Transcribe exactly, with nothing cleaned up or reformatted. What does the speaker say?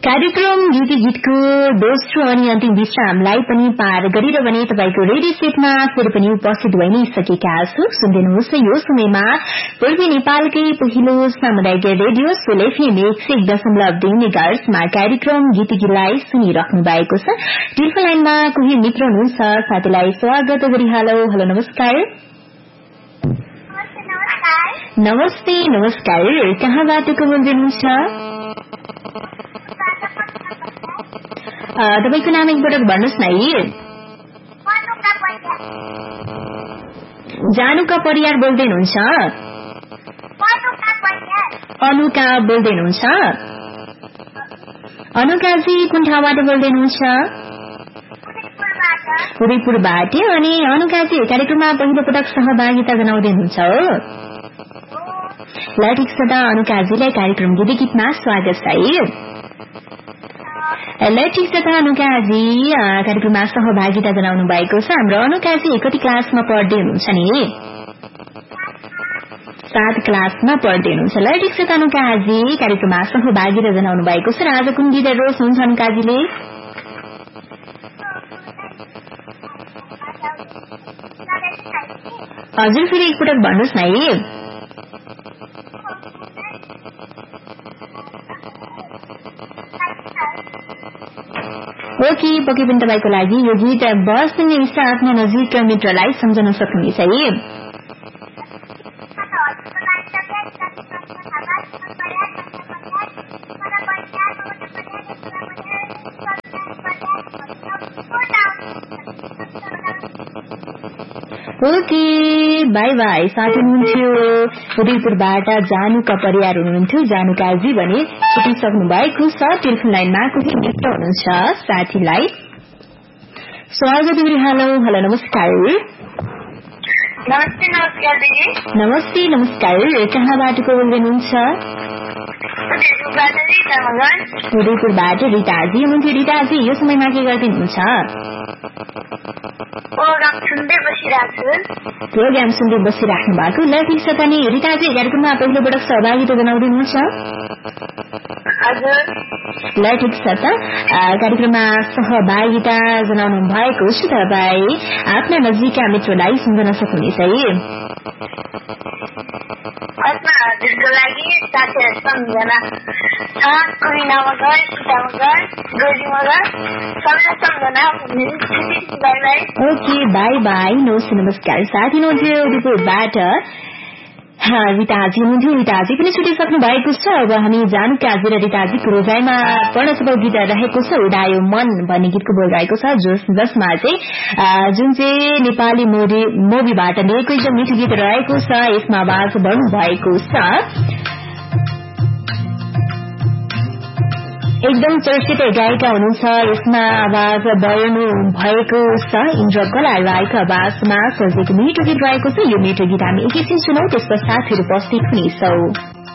कार्यक्रम गीती गीतको दोस्रो अनि अन्तिम विश्रामलाई पनि पार गरेर भने तपाईको रेडियो सेटमा फेरि पनि उपस्थित भइ नै सकेका छु। सुन्दैनुहोस् यो समयमा पूर्वी नेपालकै पहिलो सामुदायिक रेडियो सोल एफएम एक सय एक दशमलव दुई मेगाहर्जमा कार्यक्रम गीती गीतलाई सुनिराख्नु भएको छ। टेलिफोन लाइनमा कोही मित्र हुनुहुन्छ, साथीलाई स्वागत गरिहालौ। हेलो नमस्कार। नमस्ते नमस्कार। कहाँबाट को बोल्दै हुनुहुन्छ? तपाईको नाम एकपटक भन्नुहोस् न है। जानुका परियार बोल्दै हुनुहुन्छ? अनुका बोल्दै हुनुहुन्छ? अनुकाजी कुन ठाउँबाट बोल्दै हुनुहुन्छ? उदयपुरबाट। अनि अनुकाजी कार्यक्रममा पहिलो पटक सहभागिता जनाउँदै हुनुहुन्छ हो? ल ठिक छ त, अनुकाजीलाई कार्यक्रम गीत गीतमा स्वागत छ है। ल ठिक छ त अनुकाजी, कार्यक्रममा सहभागिता जनाउनु भएको छ। हाम्रो अनुकाजी कति क्लासमा पढ्दै हुनुहुन्छ नि? सात क्लासमा पढ्दै हुनुहुन्छ। ल ठिक छ त अनुकाजी, कार्यक्रममा सहभागिता जनाउनु भएको छ। र आज कुन गीत रोज हुन्छ अनुकाजीले? हजुर फेरि एकपटक भन्नुहोस् न है। ओके, पक्कै पनि तपाईको लागि यो गीत बस्ने इच्छा आफ्ना नजिकका मित्रलाई सम्झन सक्नुहुनेछ है। Okay by by. साथी हुनुहुन्थ्यो उदयपुरबाट जानुका परियार हुनुहुन्थ्यो, जानुकाजी भने छुटिसक्नु भएको छ। टेलिफोन लाइनमा कोही मित्र हुनुहुन्छ, साथीलाई स्वागत गरिहालौ। हेलो नमस्कार। नमस्ते नमस्कार दिदी। नमस्ते नमस्कार। कहाँबाट को बोल्दै हुनुहुन्छ? उदयपुरबाट रिताजी हुनुहुन्थ्यो। रिताजी यो समयमा के गर्दै हुनुहुन्छ? प्रोग्राम सुन्दै बसिराख्नु भएको। ल ठिक छ त नि रिताजी, कार्यक्रममा पहिलो पटक सहभागिता जनाउँदै हुनुहुन्छ? ल ठिक छ त, कार्यक्रममा सहभागिता जनाउनु भएको छ। तपाईँ आफ्ना नजिकका मित्रलाई सम्झन सक्नुहुनेछ है। हजुरको लागि साथीहरू सम्झना छ, कुमिना मगर, सीता मगर, गोरी मगर, सबैलाई सम्झना। By by. Okay by by. नमस्ते नमस्कार। साथी हुनुहुन्थ्यो उदयपुरबाट रिताजी हुनुहुन्थ्यो। रिताजी पनि छुटिसक्नु भएको छ। अब हामी जानुकाजी र रिताजीको रोजाइमा पढ्न गीत रहेको छ उडायो मन भन्ने गीतको बोल रहेको छ, जसमा चाहिँ जुन चाहिँ नेपाली मुभीबाट लिएको एकदम मिठो गीत रहेको छ। यसमा आवाज बढ्नु भएको छ एकदम चर्चित गायिका हुनुहुन्छ। यसमा आवाज बढ्नु भएको छ इन्द्रकला राईको आवाजमा सजिएको मिठो गीत रहेको छ। यो मिठो गीत हामी एकैछिन सुनौ, त्यस पश्चात फेरि उपस्थित हुनेछौं।